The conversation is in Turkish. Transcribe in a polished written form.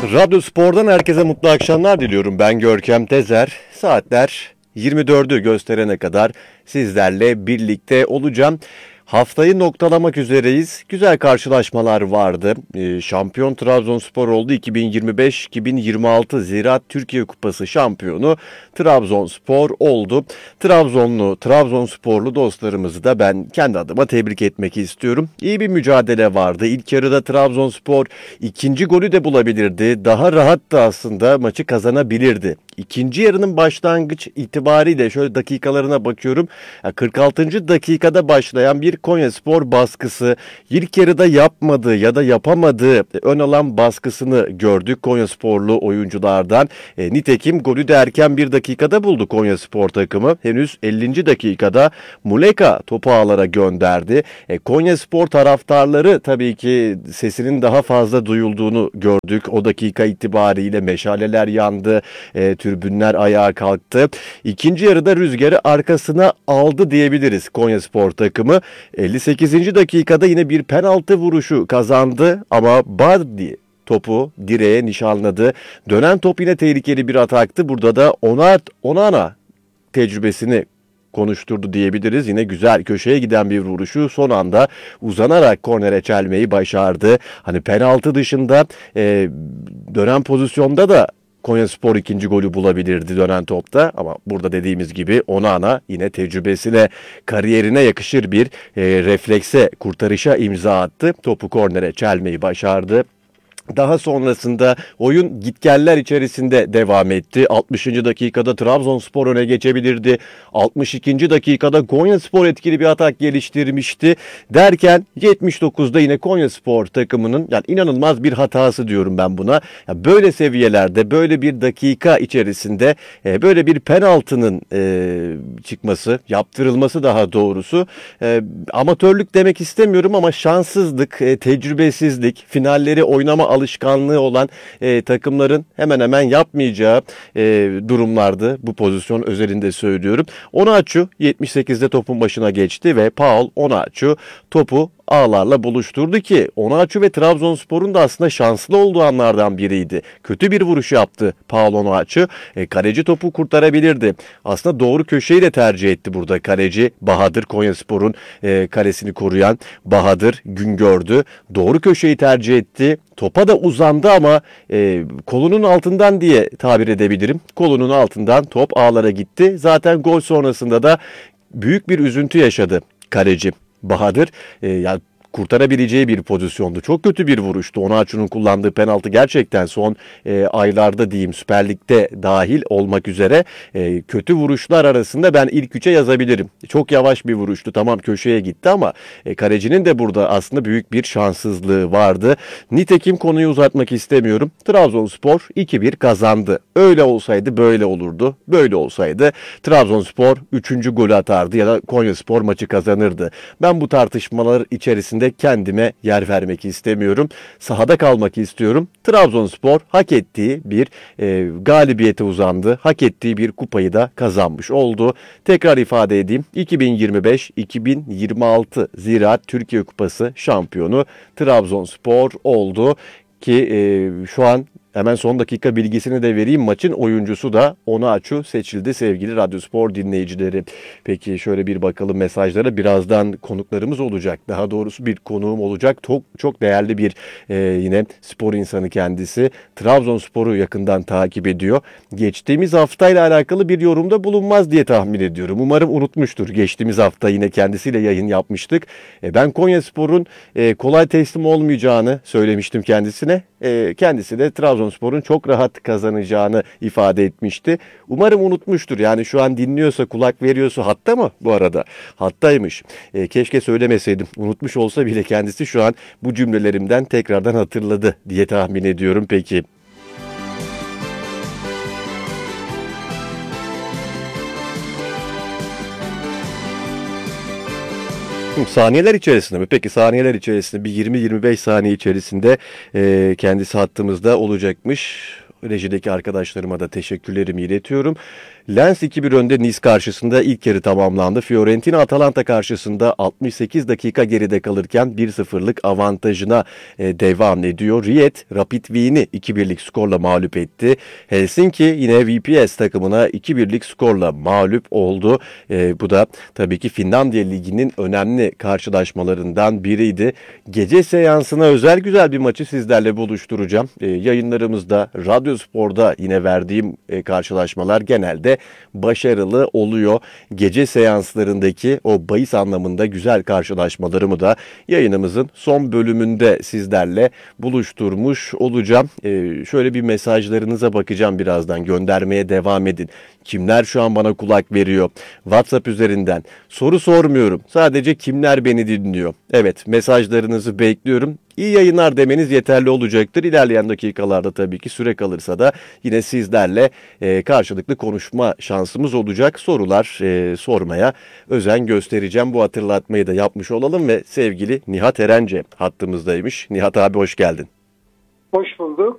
Radyo Spor'dan herkese mutlu akşamlar diliyorum. Ben Görkem Tezer. Saatler 24'ü gösterene kadar sizlerle birlikte olacağım. Haftayı noktalamak üzereyiz. Güzel karşılaşmalar vardı. Şampiyon Trabzonspor oldu. 2025-2026 Ziraat Türkiye Kupası şampiyonu Trabzonspor oldu. Trabzonsporlu dostlarımızı da ben kendi adıma tebrik etmek istiyorum. İyi bir mücadele vardı. İlk yarıda Trabzonspor ikinci golü de bulabilirdi. Daha rahat da aslında maçı kazanabilirdi. İkinci yarının başlangıç itibariyle şöyle dakikalarına bakıyorum. 46. dakikada başlayan bir Konyaspor baskısı, ilk yarıda yapmadığı ya da yapamadığı ön alan baskısını gördük Konyasporlu oyunculardan. Nitekim golü de erken bir dakikada buldu Konyaspor takımı. Henüz 50. dakikada Muleka topu ağlara gönderdi. Konyaspor taraftarları tabii ki sesinin daha fazla duyulduğunu gördük. O dakika itibariyle meşaleler yandı, tribünler ayağa kalktı. İkinci yarıda rüzgarı arkasına aldı diyebiliriz Konyaspor takımı. 58. dakikada yine bir penaltı vuruşu kazandı ama Bardi topu direğe nişanladı. Dönen top yine tehlikeli bir ataktı. Burada da Onana tecrübesini konuşturdu diyebiliriz. Yine güzel köşeye giden bir vuruşu son anda uzanarak kornere çelmeyi başardı. Hani penaltı dışında dönen pozisyonda da Konyaspor ikinci golü bulabilirdi dönen topta ama burada dediğimiz gibi Onana yine tecrübesine, kariyerine yakışır bir reflekse, kurtarışa imza attı. Topu kornere çelmeyi başardı. Daha sonrasında oyun gitgeller içerisinde devam etti. 60. dakikada Trabzonspor öne geçebilirdi. 62. dakikada Konyaspor etkili bir atak geliştirmişti. Derken 79'da yine Konyaspor takımının yani inanılmaz bir hatası diyorum ben buna. Yani böyle seviyelerde, böyle bir dakika içerisinde böyle bir penaltının çıkması, yaptırılması daha doğrusu. Amatörlük demek istemiyorum ama şanssızlık, tecrübesizlik, finalleri oynama alışkanlığı olan takımların hemen hemen yapmayacağı durumlardı. Bu pozisyon özelinde söylüyorum. Onaçu 78'de topun başına geçti ve Paul Onaçu topu ağlarla buluşturdu ki Onaçu ve Trabzonspor'un da aslında şanslı olduğu anlardan biriydi. Kötü bir vuruş yaptı Paul Onaçu. Kaleci topu kurtarabilirdi. Aslında doğru köşeyi de tercih etti burada kaleci Bahadır, Konyaspor'un kalesini koruyan Bahadır Güngördü. Doğru köşeyi tercih etti. Topa da uzandı ama kolunun altından diye tabir edebilirim. Kolunun altından top ağlara gitti. Zaten gol sonrasında da büyük bir üzüntü yaşadı kaleci Bahadır. Yani kurtarabileceği bir pozisyondu. Çok kötü bir vuruştu. Onaçu'nun kullandığı penaltı gerçekten son aylarda diyeyim Süper Lig'de dahil olmak üzere kötü vuruşlar arasında ben ilk üçe yazabilirim. Çok yavaş bir vuruştu. Tamam köşeye gitti ama kalecinin de burada aslında büyük bir şanssızlığı vardı. Nitekim konuyu uzatmak istemiyorum. Trabzonspor 2-1 kazandı. Öyle olsaydı böyle olurdu. Böyle olsaydı Trabzonspor 3. golü atardı ya da Konyaspor maçı kazanırdı. Ben bu tartışmalar içerisinde kendime yer vermek istemiyorum. Sahada kalmak istiyorum. Trabzonspor hak ettiği bir galibiyete uzandı. Hak ettiği bir kupayı da kazanmış oldu. Tekrar ifade edeyim. 2025-2026 Ziraat Türkiye Kupası şampiyonu Trabzonspor oldu ki şu an hemen son dakika bilgisini de vereyim. Maçın oyuncusu da Onaçu seçildi sevgili Radyospor dinleyicileri. Peki şöyle bir bakalım mesajlara. Birazdan konuklarımız olacak. Daha doğrusu bir konuğum olacak. Çok değerli bir yine spor insanı kendisi. Trabzonspor'u yakından takip ediyor. Geçtiğimiz haftayla alakalı bir yorumda bulunmaz diye tahmin ediyorum. Umarım unutmuştur. Geçtiğimiz hafta yine kendisiyle yayın yapmıştık. Ben Konyaspor'un kolay teslim olmayacağını söylemiştim kendisine. Kendisi de Trabzonspor'un çok rahat kazanacağını ifade etmişti. Umarım unutmuştur. Yani şu an dinliyorsa, kulak veriyorsa hatta mı bu arada? Hattaymış. Keşke söylemeseydim. Unutmuş olsa bile kendisi şu an bu cümlelerimden tekrardan hatırladı diye tahmin ediyorum. Peki. Saniyeler içerisinde mi? Peki saniyeler içerisinde bir 20-25 saniye içerisinde kendisi hattımızda olacakmış. Rejideki arkadaşlarıma da teşekkürlerimi iletiyorum. Lens 2-1 önde Nice karşısında ilk yarı tamamlandı. Fiorentina Atalanta karşısında 68 dakika geride kalırken 1-0'lık avantajına devam ediyor. Ried Rapid Wien'i 2-1'lik skorla mağlup etti. Helsinki yine VPS takımına 2-1'lik skorla mağlup oldu. Bu da tabii ki Finlandiya Ligi'nin önemli karşılaşmalarından biriydi. Gece seansına özel güzel bir maçı sizlerle buluşturacağım. Yayınlarımızda, Radyo Spor'da yine verdiğim karşılaşmalar genelde başarılı oluyor. Gece seanslarındaki o bahis anlamında güzel karşılaşmalarımı da yayınımızın son bölümünde sizlerle buluşturmuş olacağım. Şöyle bir mesajlarınıza bakacağım birazdan. Göndermeye devam edin. Kimler şu an bana kulak veriyor? WhatsApp üzerinden. Soru sormuyorum. Sadece kimler beni dinliyor? Evet, mesajlarınızı bekliyorum. İyi yayınlar demeniz yeterli olacaktır. İlerleyen dakikalarda tabii ki süre kalırsa da yine sizlerle karşılıklı konuşma şansımız olacak. Sorular sormaya özen göstereceğim. Bu hatırlatmayı da yapmış olalım ve sevgili Nihat Erence hattımızdaymış. Nihat abi hoş geldin. Hoş bulduk.